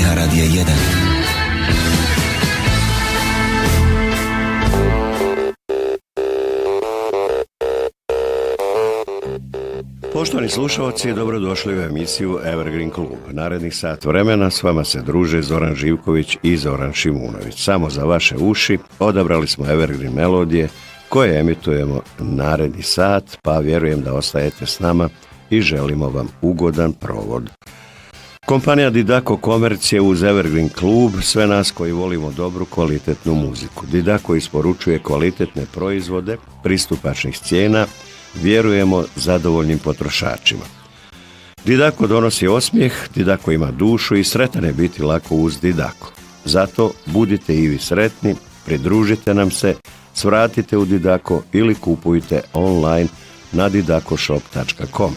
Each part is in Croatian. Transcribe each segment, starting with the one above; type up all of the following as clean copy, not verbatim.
Emisija Radija 1. Poštovani slušalci, dobrodošli u emisiju Evergreen Klub. Narednih sat vremena s vama se druže Zoran Živković i Zoran Šimunović. Samo za vaše uši odabrali smo Evergreen melodije koje emitujemo naredni sat, pa vjerujem da ostajete s nama i želimo vam ugodan provod. Kompanija Didako Komercije uz Evergreen Klub, sve nas koji volimo dobru kvalitetnu muziku. Didako isporučuje kvalitetne proizvode, pristupačnih cijena, vjerujemo zadovoljnim potrošačima. Didako donosi osmijeh, Didako ima dušu i sretan je biti lako uz Didako. Zato budite i vi sretni, pridružite nam se, svratite u Didako ili kupujte online na didakoshop.com.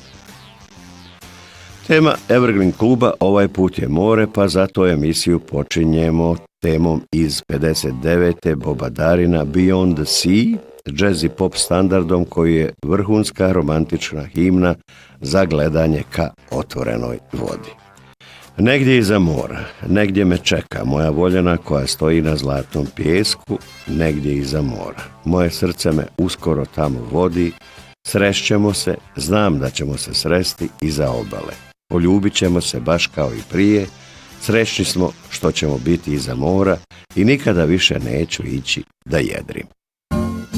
Tema Evergreen kluba ovaj put je more, pa zato emisiju počinjemo temom iz 59. Boba Darina Beyond the Sea, jazz i pop standardom koji je vrhunska romantična himna za gledanje ka otvorenoj vodi. Negdje iza mora, negdje me čeka moja voljena koja stoji na zlatnom pijesku, negdje iza mora. Moje srce me uskoro tamo vodi, srešćemo se, znam da ćemo se sresti iza obale. Poljubit ćemo se baš kao i prije, srećni smo što ćemo biti iza mora i nikada više neću ići da jedrim.